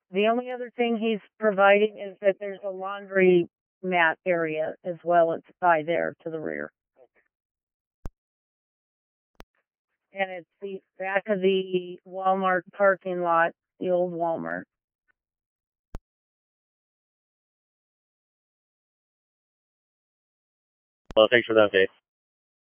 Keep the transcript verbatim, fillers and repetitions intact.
The only other thing he's providing is that there's a laundry mat area as well. It's by there to the rear. And it's the back of the Walmart parking lot, the old Walmart. Well, thanks for the update.